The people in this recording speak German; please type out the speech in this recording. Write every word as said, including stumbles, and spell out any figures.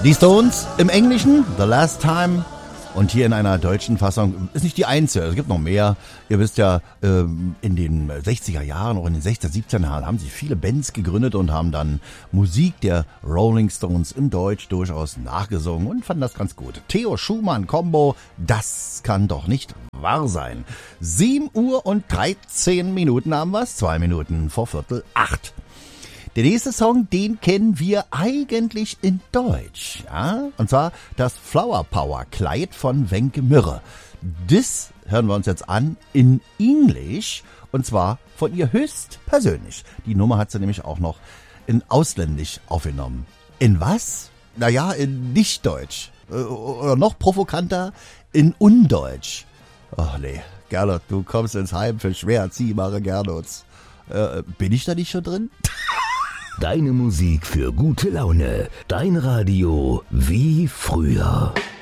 Die Stones im Englischen, The Last Time. Und hier in einer deutschen Fassung, ist nicht die einzige, es gibt noch mehr. Ihr wisst ja, in den sechziger Jahren, auch in den sechziger, siebziger Jahren haben sie viele Bands gegründet und haben dann Musik der Rolling Stones in Deutsch durchaus nachgesungen und fanden das ganz gut. Theo Schumann Combo, das kann doch nicht wahr sein. sieben Uhr und dreizehn Minuten haben wir es, zwei Minuten vor Viertel acht. Der nächste Song, den kennen wir eigentlich in Deutsch, ja? Und zwar das Flower Power Kleid von Wenke Mürre. Das hören wir uns jetzt an in Englisch und zwar von ihr höchstpersönlich. Die Nummer hat sie nämlich auch noch in ausländisch aufgenommen. In was? Naja, in Nichtdeutsch. Oder noch provokanter, in Undeutsch. Ach nee, Gernot, du kommst ins Heim für schwer erziehbare Gernots. Äh, bin ich da nicht schon drin? Deine Musik für gute Laune. Dein Radio wie früher.